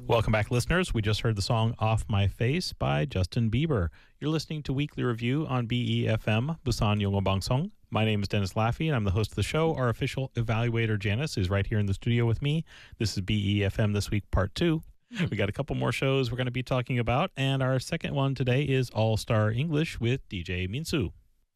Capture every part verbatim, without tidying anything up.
Welcome back, listeners. We just heard the song Off My Face by Justin Bieber. You're listening to Weekly Review on B E F M, Busan Yongo Bangsong. My name is Dennis Laffey, and I'm the host of the show. Our official evaluator, Janice, is right here in the studio with me. This is B E F M This Week, Part two. We got a couple more shows we're going to be talking about, and our second one today is All-Star English with D J Minsu.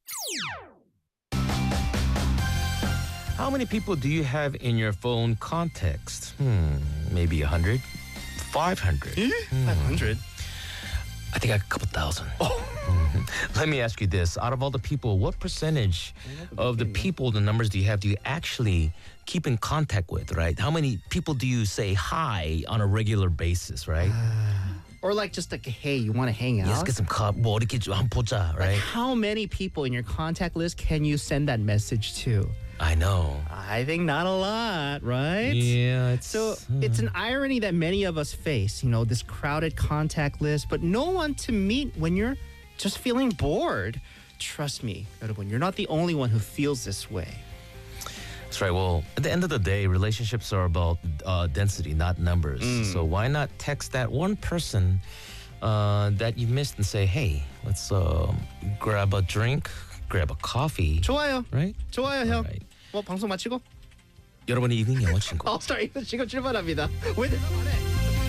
How many people do you have in your phone context? Hmm, maybe a hundred? five hundred. five hundred? I think I got a couple thousand. Oh. Mm-hmm. Let me ask you this. Out of all the people, what percentage of the people, the numbers do you have, do you actually keep in contact with, right? How many people do you say hi on a regular basis, right? Or like just like, hey, you want to hang out? Let's get some cup. 뭐 이렇게 좀 한번 보자, right? Like how many people in your contact list can you send that message to? I know. I think not a lot, right? Yeah, it's... So it's an irony that many of us face, you know, this crowded contact list, but no one to meet when you're just feeling bored. Trust me, 여러분, you're not the only one who feels this way. That's right. Well, at the end of the day, relationships are about uh, density, not numbers. Mm. So why not text that one person uh, that you missed and say, hey, let's uh, grab a drink, grab a coffee. 좋아요. Right? 좋아요, 형. Right. 뭐 방송 마치고? 여러분의 이등 영어 친구. 어, sorry. 지금 출발합니다. 왜 대답 안 해?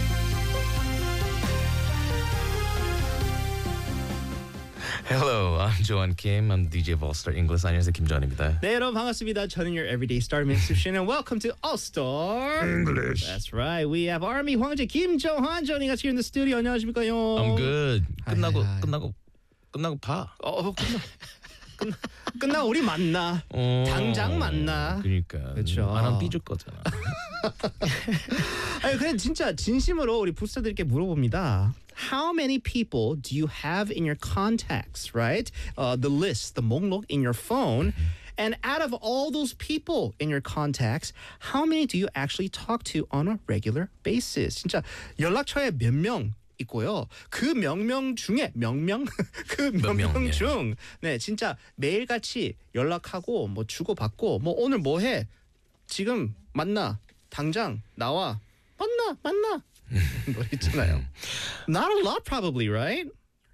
Hello, I'm Joan Kim. I'm the D J of All-Star English. 안녕하세요, 김조한입니다. 네, 여러분 반갑습니다. 저는 your everyday star Minsu Shin, and welcome to All-Star English. That's right. We have Army 황제 김조한 joining us here in the studio. 안녕하십니까, 형? I'm good. 끝나고 아이, 아이. 끝나고 끝나고 봐. 어, 끝나. 끝나. 끝나 우리 만나. 어, 당장 만나. 그러니까. 그렇죠. 나랑 삐줄 거잖아. 아니, 근데 진짜 진심으로 우리 부스터들께 물어봅니다. How many people do you have in your contacts, right? Uh, the list, the 목록 in your phone. And out of all those people in your contacts, how many do you actually talk to on a regular basis? 진짜 연락처에 몇 명 있고요. 그 명명 중에 명명 그 명명 중 네, 진짜 매일같이 연락하고 뭐 주고받고 뭐 오늘 뭐 해? 지금 만나. 당장 나와. 만나. 만나. 뭐 있잖아요. Not a lot probably, right?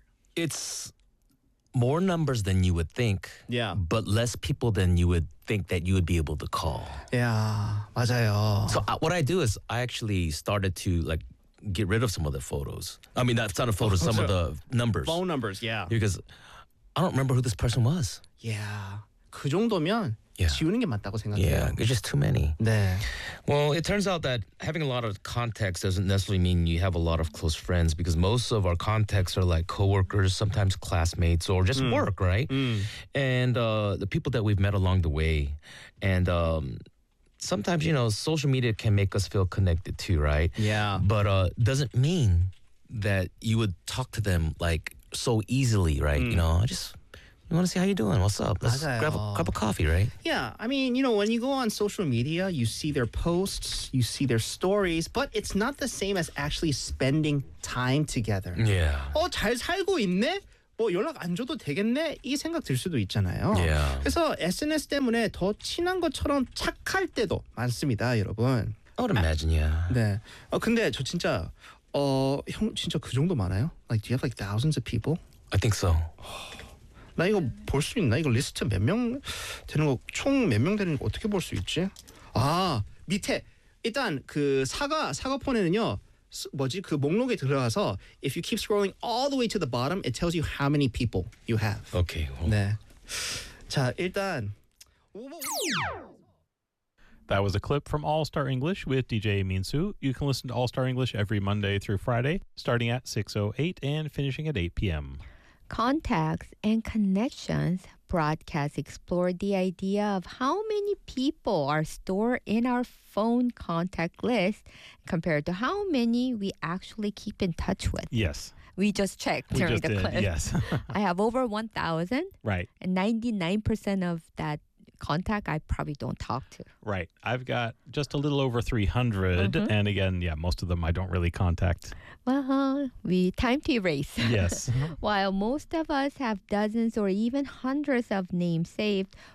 It's more numbers than you would think. Yeah. But less people than you would think that you would be able to call. 야, 맞아요. So uh, what I do is I actually started to like get rid of some of the photos. I mean, not some of the photos, some of the numbers. Phone numbers, yeah. Because I don't remember who this person was. Yeah. 그 정도면 Yeah. 지우는 게 맞다고 생각해요. Yeah, there's just too many. 네. Well, it turns out that having a lot of contacts doesn't necessarily mean you have a lot of close friends, because most of our contacts are like coworkers, sometimes classmates, or just Mm. work, right? Mm. And uh, the people that we've met along the way. And um, sometimes, you know, social media can make us feel connected too, right? Yeah. But uh, doesn't mean that you would talk to them like so easily, right? Mm. You know, I just... You want to see how you doing? What's up? Let's 맞아요. grab a cup of coffee, right? Yeah, I mean, you know, when you go on social media, you see their posts, you see their stories, but it's not the same as actually spending time together. Yeah. 어, 잘 살고 있네? 뭐 연락 안 줘도 되겠네? 이 생각 들 수도 있잖아요. Yeah. 그래서 에스엔에스 때문에 더 친한 것처럼 착할 때도 많습니다, 여러분. I would imagine, yeah. 네. 어, 근데 저 진짜 어, 형 진짜 그 정도 많아요? Like, do you have like thousands of people? I think so. 나 이거 볼 수 있나? 이거 리스트 몇 명 되는 거, 총 몇 명 되는 거 어떻게 볼 수 있지? 아, 밑에 일단 그 사과 사과폰에는요. 뭐지? 그 목록에 들어가서 if you keep scrolling all the way to the bottom, it tells you how many people you have. Okay. Well. 네. 자, 일단 That was a clip from All-Star English with D J Minsu. You can listen to All-Star English every Monday through Friday, starting at six oh eight and finishing at eight p.m. Contacts and Connections broadcast explored the idea of how many people are stored in our phone contact list compared to how many we actually keep in touch with. Yes. We just checked We during just the did, clip. yes. I have over one thousand, Right. and ninety-nine percent of that contact I probably don't talk to. Right. I've got just a little over three hundred. Mhm. And again, yeah, most of them I don't really contact. Well, we time to erase. Yes. While most of us have dozens or even hundreds of names saved,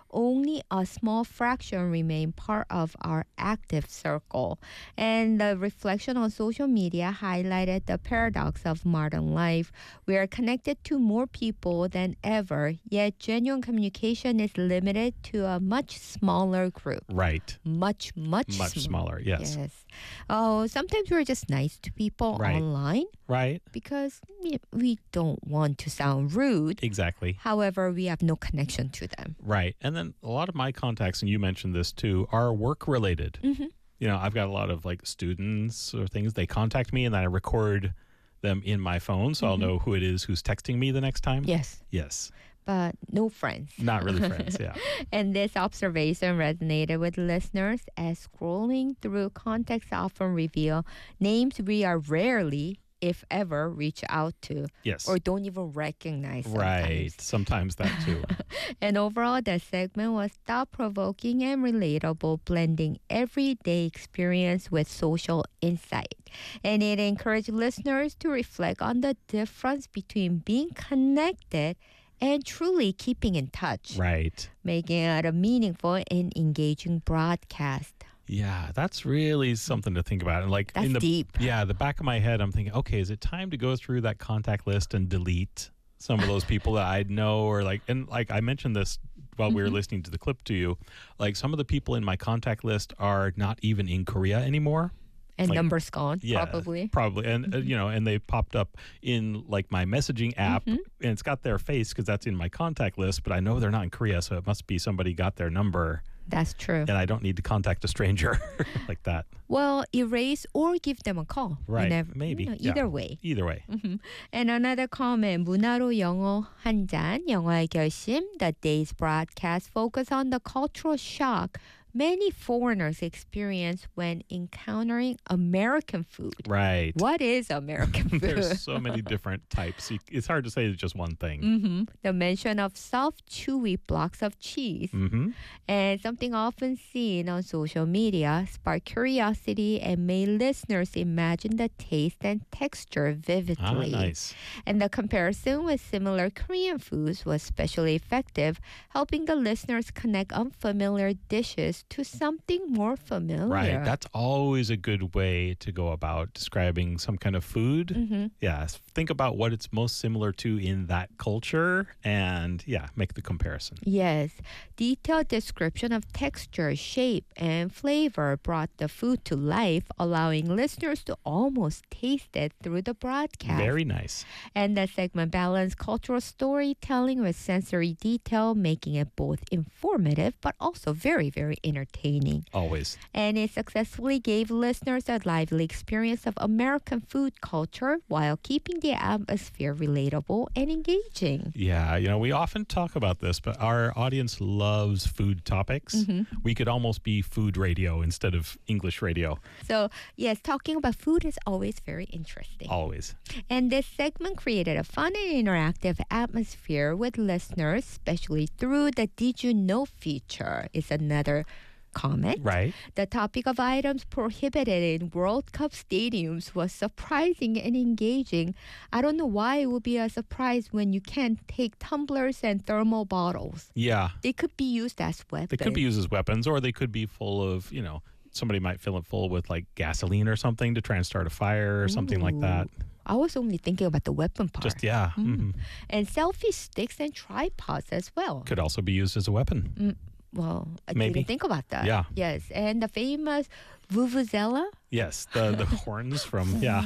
only a small fraction remain part of our active circle. And the reflection on social media highlighted the paradox of modern life. We are connected to more people than ever, yet genuine communication is limited to a much smaller group. Right. Much, much, Much sm- smaller, yes. Yes. Oh, sometimes we're just nice to people Right. online Right. because y- we don't want to sound rude. Exactly. However, we have no connection to them. Right. And then a lot of my contacts, and you mentioned this too, are work related. Mm-hmm. You know, I've got a lot of like students or things. They contact me and then I record them in my phone so I'll know who it is who's texting me the next time. Yes, Yes. but no friends. Not really friends. Yeah. And this observation resonated with listeners as scrolling through contacts often reveal names we are rarely, if ever, reach out to Yes. or don't even recognize. Right. Sometimes. Sometimes that too. And overall, the segment was thought-provoking and relatable, blending everyday experience with social insight. And it encouraged listeners to reflect on the difference between being connected and truly keeping in touch, Right. making it a meaningful and engaging broadcast. Yeah, that's really something to think about. And like That's in the deep. yeah, the back of my head, I'm thinking, okay, is it time to go through that contact list and delete some of those people that I know, or like, and like I mentioned this while we were Mm-hmm. listening to the clip to you, like some of the people in my contact list are not even in Korea anymore. And Like, numbers gone, Yeah, probably. probably, and uh, you know, and they popped up in like my messaging app, Mm-hmm. and it's got their face because that's in my contact list. But I know they're not in Korea, so it must be somebody got their number, That's true. and I don't need to contact a stranger like that. Well, erase or give them a call. Right, Whenever, maybe, you know, yeah. either way. Either way. And another comment, 문화로 영어 한 잔, 영어의 결심. The day's broadcast focus on the cultural shock many foreigners experience when encountering American food. Right. What is American food? There's so many different types. You- It's hard to say it's just one thing. hmm The mention of soft, chewy blocks of cheese Mm-hmm. and something often seen on social media spark curiosity and made listeners imagine the taste and texture Ah, vividly. nice. And the comparison with similar Korean foods was especially effective, helping the listeners connect unfamiliar dishes to something more familiar. Right. That's always a good way to go about describing some kind of food. Mhm. Yeah. s- Think about what it's most similar to in that culture and, yeah, make the comparison. Yes, detailed description of texture, shape, and flavor brought the food to life, allowing listeners to almost taste it through the broadcast. Very nice. And the segment balanced cultural storytelling with sensory detail, making it both informative but also very, very entertaining. Always. And it successfully gave listeners a lively experience of American food culture while keeping the atmosphere relatable and engaging. Yeah. You know, we often talk about this, but our audience loves food topics. Mm-hmm. We could almost be food radio instead of English radio. So, yes, talking about food is always very interesting. Always. And this segment created a fun and interactive atmosphere with listeners, especially through the Did You Know feature, is another comment. Right. The topic of items prohibited in World Cup stadiums was surprising and engaging. I don't know why it would be a surprise when you can't take tumblers and thermal bottles. Yeah. They could be used as weapons. They could be used as weapons, or they could be full of, you know, somebody might fill it full with like gasoline or something to try and start a fire or something like that. I was only thinking about the weapon part. Just, yeah. mhm. And selfie sticks and tripods as well. Could also be used as a weapon. Well, I Maybe. didn't think about that. Yeah. Yes. And the famous Vuvuzela, Yes. The, the horns from, yeah.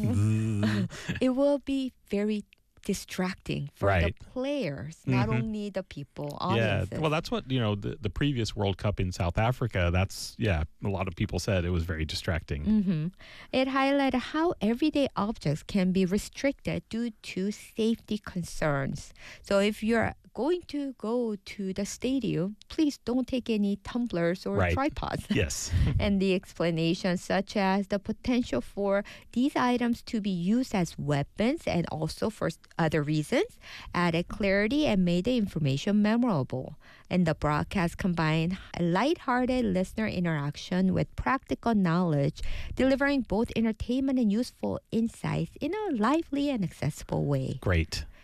it will be very distracting for Right. the players, not Mhm. only the people, Yeah, audiences. well, that's what, you know, the, the previous World Cup in South Africa, that's, yeah, a lot of people said it was very distracting. Mhm. It highlighted how everyday objects can be restricted due to safety concerns. So if you're going to go to the stadium, please don't take any tumblers or Right. tripods. Yes. And the explanations, such as the potential for these items to be used as weapons and also for s- other reasons, added clarity and made the information memorable. And the broadcast combined a lighthearted listener interaction with practical knowledge, delivering both entertainment and useful insights in a lively and accessible way. Great.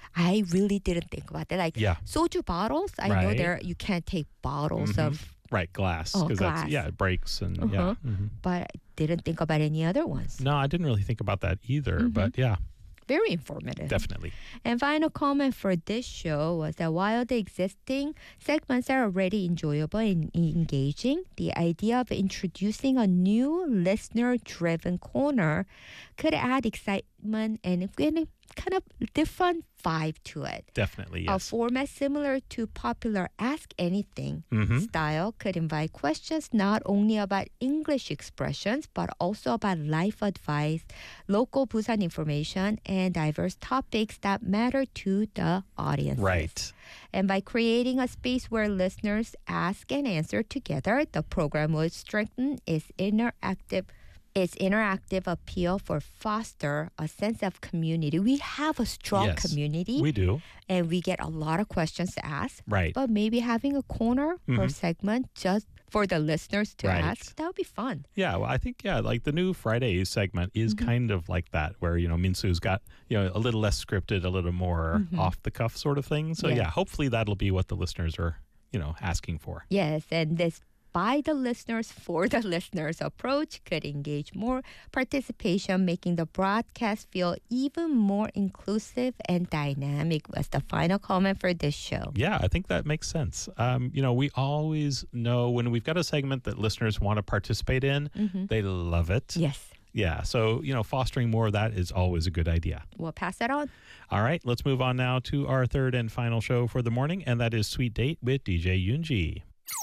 I really didn't think about that. Like Yeah. soju bottles, I know Right. there you can't take bottles Mhm. of, Right, glass. Oh, Because that's, glass. yeah, it breaks and yeah. Uh-huh. Mhm. but I didn't think about any other ones. No, I didn't really think about that either. Mhm. But yeah, Very informative. definitely. And final comment for this show was that while the existing segments are already enjoyable and engaging, the idea of introducing a new listener-driven corner could add excitement and a kind of different vibe to it. Definitely, A yes. format similar to popular Ask Anything hmm style could invite questions not only about English expressions but also about life advice, local Busan information, and diverse topics that matter to the audience. Right. And by creating a space where listeners ask and answer together, the program would strengthen its interactive its interactive appeal for foster a sense of community. We have a strong Yes, community We do. and we get a lot of questions to ask. Right. But maybe having a corner or Mhm. segment just for the listeners to Right. ask, that would be fun. Yeah, well, I think yeah, like the new Friday segment is Mm-hmm. kind of like that, where you know Minsu's got you know a little less scripted, a little more Mhm. off the cuff sort of thing. So Yeah. yeah, hopefully that'll be what the listeners are you know asking for. Yes, and this by the listeners for the listeners approach could engage more participation, making the broadcast feel even more inclusive and dynamic, was the final comment for this show. Yeah, I think that makes sense. Um, you know, we always know when we've got a segment that listeners want to participate in, Mhm. they love it. Yes, Yeah, so you know, fostering more of that is always a good idea. we'll pass that on. All right, let's move on now to our third and final show for the morning, and that is Sweet Date with D J Yoonji.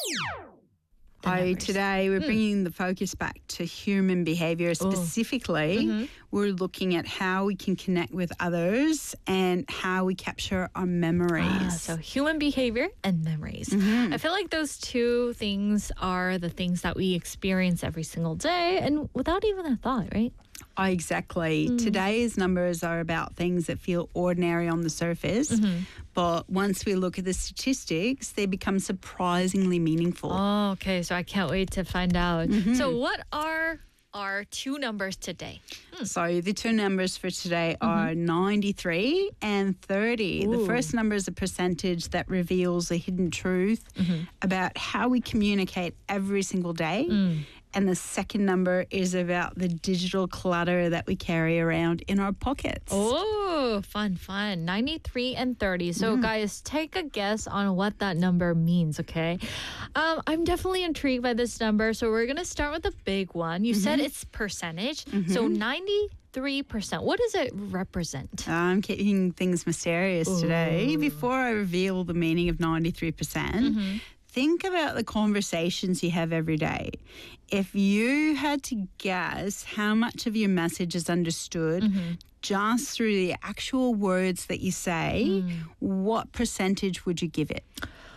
The Hi, numbers. today we're Mm. bringing the focus back to human behavior. Specifically, Mhm. we're looking at how we can connect with others and how we capture our memories. Ah, so human behavior and memories. Mhm. I feel like those two things are the things that we experience every single day and without even a thought, right? Oh, exactly. Mm. Today's numbers are about things that feel ordinary on the surface, Mm-hmm. but once we look at the statistics, they become surprisingly meaningful. Oh, okay. So I can't wait to find out. Mhm. So what are our two numbers today? So the two numbers for today are ninety-three and thirty. The Ooh. first number is a percentage that reveals a hidden truth about how we communicate every single day. And the second number is about the digital clutter that we carry around in our pockets. Oh, fun, fun. ninety-three and thirty. So, guys, take a guess on what that number means, okay? Um, I'm definitely intrigued by this number. So, we're going to start with the big one. You said it's percentage. So, ninety-three percent. What does it represent? I'm keeping things mysterious today. Before I reveal the meaning of ninety-three percent, think about the conversations you have every day. If you had to guess how much of your message is understood just through the actual words that you say, what percentage would you give it?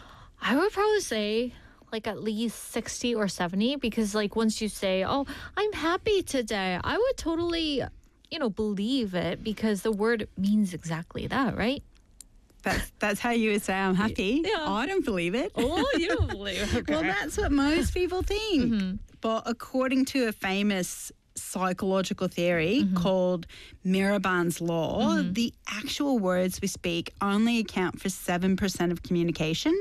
I would probably say like at least sixty or seventy because like once you say, oh, I'm happy today, I would totally, you know, believe it because the word means exactly that, right? That's, that's how you would say, I'm happy. Yeah. I don't believe it. Oh, you don't believe it. Well, that's what most people think. But according to a famous psychological theory called Miraban's law, the actual words we speak only account for seven percent of communication.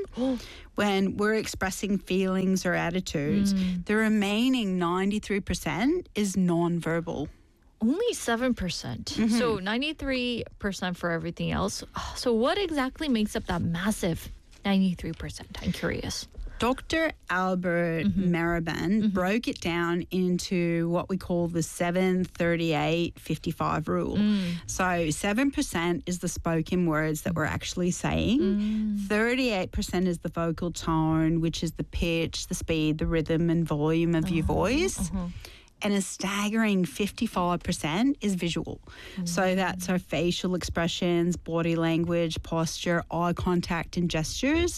When we're expressing feelings or attitudes, the remaining ninety-three percent is nonverbal. Only seven percent. So ninety-three percent for everything else. Oh, so what exactly makes up that massive ninety-three percent? I'm curious. Doctor Albert Maraban broke it down into what we call the seven thirty-eight fifty-five rule. So seven percent is the spoken words that we're actually saying. thirty-eight percent is the vocal tone, which is the pitch, the speed, the rhythm and volume of your voice. And a staggering fifty-five percent is visual. So that's our facial expressions, body language, posture, eye contact, and gestures.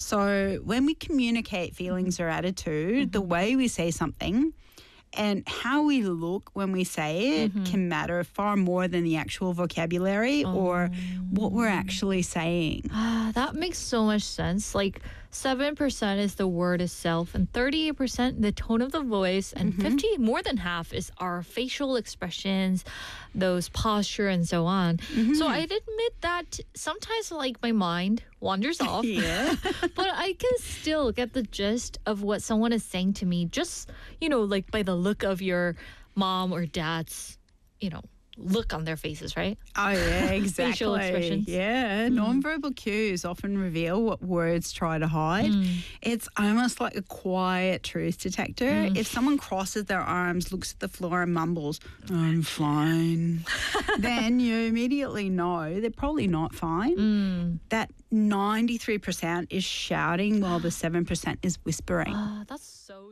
So when we communicate feelings or attitude, the way we say something and how we look when we say it can matter far more than the actual vocabulary or what we're actually saying. Ah, that makes so much sense. Like seven percent is the word itself, and thirty-eight percent the tone of the voice, and fifty, more than half, is our facial expressions, those posture, and so on. So I'd admit that sometimes, like, my mind wanders off. Yeah. But I can still get the gist of what someone is saying to me, just, you know, like by the look of your mom or dad's, you know, look on their faces, right? Oh, yeah, exactly. Facial expressions. Yeah, nonverbal cues often reveal what words try to hide. It's almost like a quiet truth detector. If someone crosses their arms, looks at the floor and mumbles, "I'm fine," then you immediately know they're probably not fine. That ninety-three percent is shouting while the seven percent is whispering. Ah, that's so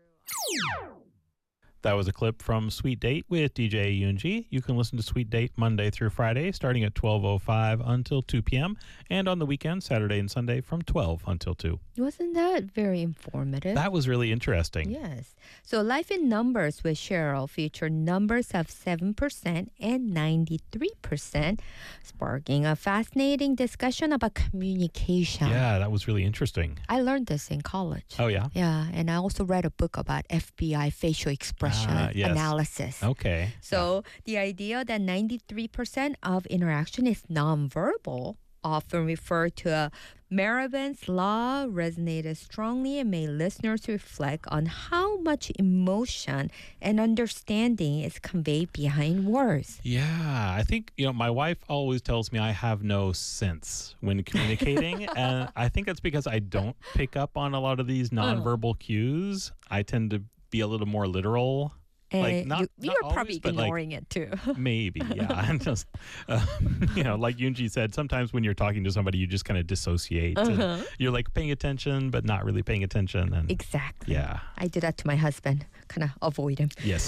true. That was a clip from Sweet Date with D J Yoonji. You can listen to Sweet Date Monday through Friday, starting at twelve oh five until two p.m., and on the weekend, Saturday and Sunday, from twelve until two. Wasn't that very informative? That was really interesting. Yes. So Life in Numbers with Cheryl featured numbers of seven percent and ninety-three percent, sparking a fascinating discussion about communication. Yeah, that was really interesting. I learned this in college. Oh, yeah? Yeah, and I also read a book about F B I facial expression Ah, yes. analysis. Okay. So the idea that ninety-three percent of interaction is nonverbal often referred to a Marabin's law resonated strongly and made listeners reflect on how much emotion and understanding is conveyed behind words. Yeah, I think, you know, my wife always tells me I have no sense when communicating. And I think it's because I don't pick up on a lot of these nonverbal cues. I tend to be a little more literal. And Like, not- you, you not were probably always, but, like, ignoring it too. Maybe, yeah. I'm just, uh, you know, like Yoonji said, sometimes when you're talking to somebody, you just kind of dissociate. and Uh-huh. You're like paying attention, but not really paying attention. And Exactly. yeah, I do that to my husband, kind of avoid him. yes.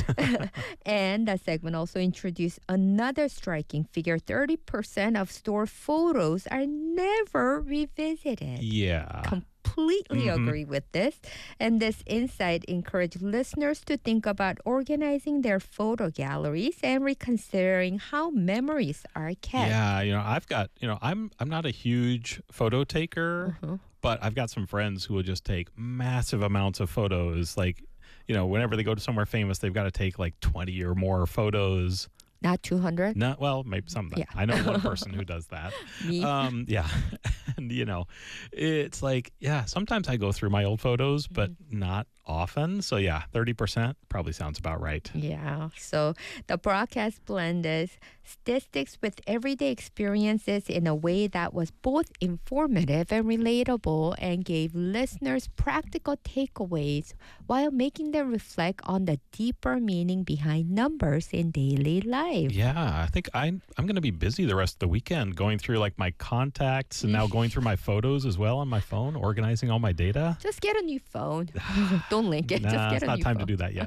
And that segment also introduced another striking figure. thirty percent of store photos are never revisited. yeah. Completely Mhm. agree with this. And this insight encouraged listeners to think about organizing their photo galleries and reconsidering how memories are kept. Yeah, you know, I've got, you know, I'm I'm not a huge photo taker, Uh-huh. but I've got some friends who will just take massive amounts of photos. Like, you know, whenever they go to somewhere famous, they've got to take like twenty or more photos. Not two hundred? Not well, maybe some. Yeah. I know one person who does that. Me? Um, yeah, and you know, it's like, yeah. Sometimes I go through my old photos, but Mm-hmm. not often. So yeah, thirty percent probably sounds about right. Yeah. So the broadcast blended statistics with everyday experiences in a way that was both informative and relatable and gave listeners practical takeaways while making them reflect on the deeper meaning behind numbers in daily life. Yeah, I think I'm I'm going to be busy the rest of the weekend going through like my contacts and now going through my photos as well on my phone, organizing all my data. Just get a new phone. Don't link it. Nah, Just get it's a not new time phone. to do that yet.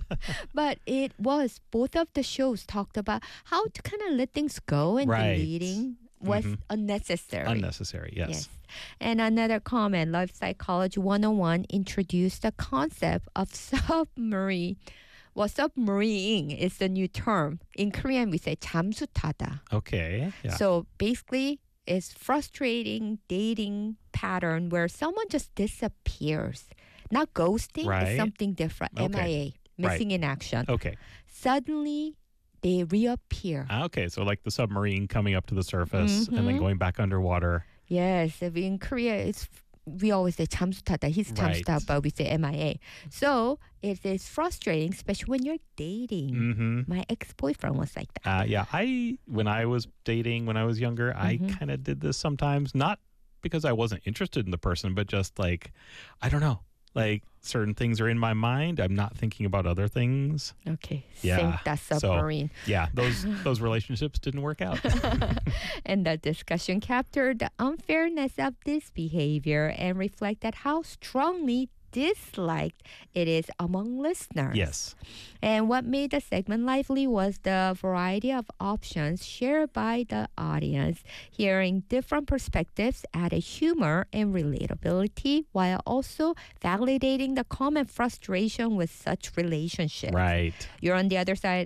But it was, both of the shows talked about how to kind of let things go, and Right. deleting was Mhm. unnecessary. Unnecessary, yes. Yes. And another comment, Life Psychology one oh one introduced the concept of submarine. Well, submarine is the new term. In Korean, we say 잠수타다. Okay. Yeah. So basically, it's frustrating dating pattern where someone just disappears. Not ghosting, Right. it's something different. Okay. M I A, missing in action. okay. Suddenly, they reappear. Ah, Okay. So like the submarine coming up to the surface and then Mhm. going back underwater. Yes, if in Korea, it's we always say 잠수타다. He's Right. 잠수타, but we say M I A. So it is frustrating, especially when you're dating. Mm-hmm. My ex-boyfriend was like that. Uh, yeah. I when I was dating when I was younger, I Mhm. kind of did this sometimes. Not because I wasn't interested in the person, but just like I don't know. Like certain things are in my mind. I'm not thinking about other things. Okay, Yeah, sink that so- submarine. Yeah, those those relationships didn't work out. And the discussion captured the unfairness of this behavior and reflected how strongly disliked it is among listeners. Yes. And what made the segment lively was the variety of options shared by the audience. Hearing different perspectives added humor and relatability while also validating the common frustration with such relationships. Right. You're on the other side, yeah.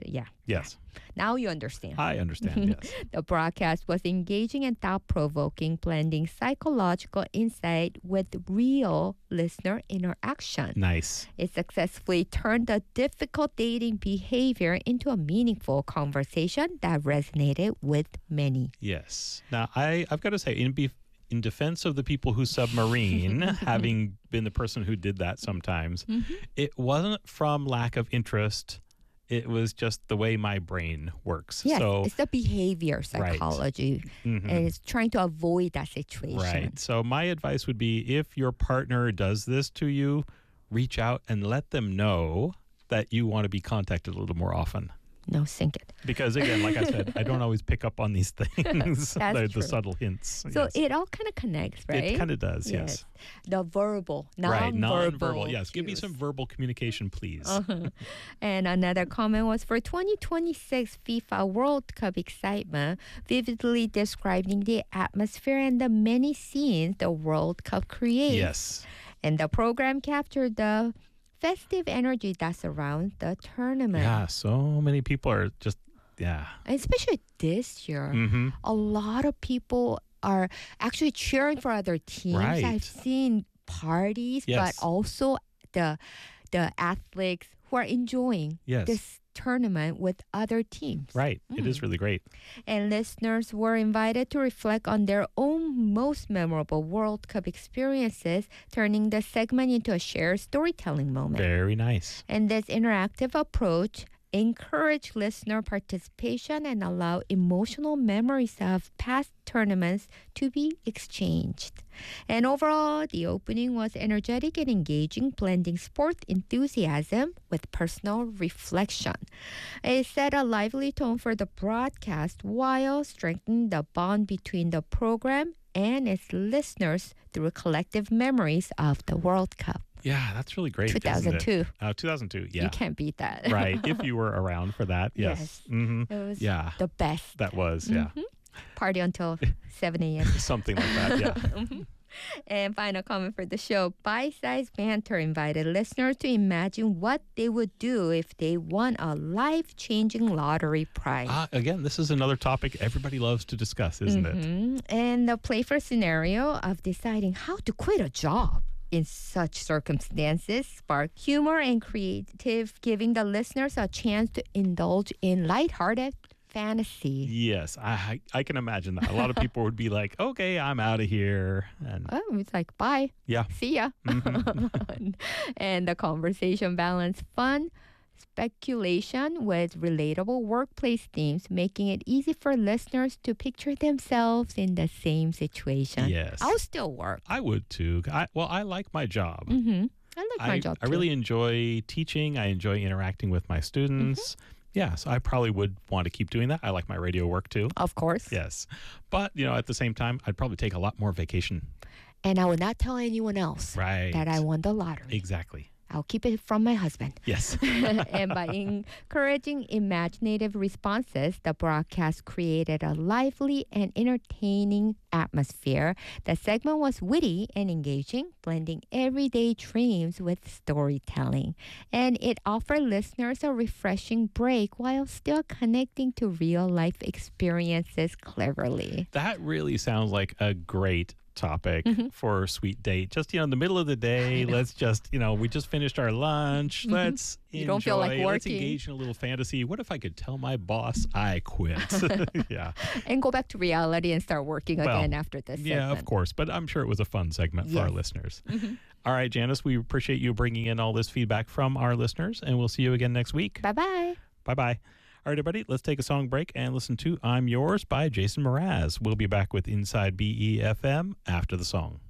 Yes. Now you understand. I understand, yes. The broadcast was engaging and thought-provoking, blending psychological insight with real listener interaction. Nice. It successfully turned a difficult dating behavior into a meaningful conversation that resonated with many. Yes. Now, I, I've got to say, in, be, in defense of the people who submarine, having been the person who did that sometimes, Mm-hmm. it wasn't from lack of interest. It was just the way my brain works. Yes, So, it's the behavior Right. psychology. mhm. And it's trying to avoid that situation. Right. So my advice would be if your partner does this to you, reach out and let them know that you want to be contacted a little more often. No, sink it. Because again, like I said, I don't always pick up on these things, That's the, true. the subtle hints. So yes. it all kind of connects, right? It kind of does, yes. The verbal, non-verbal. Right, non-verbal. Yes, give me cues. some verbal communication, please. Uh-huh. And another comment was for twenty twenty-six FIFA World Cup excitement, vividly describing the atmosphere and the many scenes the World Cup creates. Yes. And the program captured the festive energy that surrounds the tournament. Yeah, so many people are just, yeah. And especially this year, Mm-hmm. a lot of people are actually cheering for other teams. Right. I've seen parties, Yes. but also the the athletes who are enjoying Yes. this tournament with other teams. Right. It is really great. And listeners were invited to reflect on their own most memorable World Cup experiences, turning the segment into a shared storytelling moment. Very nice. And this interactive approach encourage listener participation and allow emotional memories of past tournaments to be exchanged. And overall, the opening was energetic and engaging, blending sport enthusiasm with personal reflection. It set a lively tone for the broadcast while strengthening the bond between the program and its listeners through collective memories of the World Cup. Yeah, that's really great. two thousand two. Isn't it? Uh, two thousand two, yeah. You can't beat that. Right. If you were around for that, yes. Yes. hmm It was Yeah, the best. that was, yeah. Mhm. Party until seven a.m. Something like that, yeah. And final comment for the show. Bite-sized Banter invited listeners to imagine what they would do if they won a life-changing lottery prize. Uh, again, this is another topic everybody loves to discuss, isn't it? Mhm. And the playful scenario of deciding how to quit a job in such circumstances sparked humor and creative, giving the listeners a chance to indulge in lighthearted fantasy. Yes, I I can imagine that. A lot of people would be like, okay, I'm out of here. And Oh, it's like, bye. yeah, See ya. And the conversation balanced fun, speculation with relatable workplace themes, making it easy for listeners to picture themselves in the same situation. yes. I'll still work. I would too. I, well, I like my job. Mm-hmm. I like my I, job I too. really enjoy teaching. I enjoy interacting with my students. Mm-hmm. Yeah, so I probably would want to keep doing that. I like my radio work too. Of course. Yes. But, you know, at the same time, I'd probably take a lot more vacation. And I will not tell anyone else Right. that I won the lottery. Exactly. I'll keep it from my husband. Yes. And by encouraging imaginative responses, the broadcast created a lively and entertaining atmosphere. The segment was witty and engaging, blending everyday dreams with storytelling. And it offered listeners a refreshing break while still connecting to real life experiences cleverly. That really sounds like a great topic Mm-hmm. for a sweet date. Just, you know, in the middle of the day, let's just, you know, we just finished our lunch. Let's You enjoy. don't feel like Let's working. engage in a little fantasy. What if I could tell my boss I quit? yeah. And go back to reality and start working Well, again after this Yeah, segment. of course. But I'm sure it was a fun segment for our Yes. Mm-hmm. listeners. All right, Janice, we appreciate you bringing in all this feedback from our listeners, and we'll see you again next week. Bye-bye. Bye-bye. All right, everybody, let's take a song break and listen to I'm Yours by Jason Mraz. We'll be back with Inside B E F M after the song.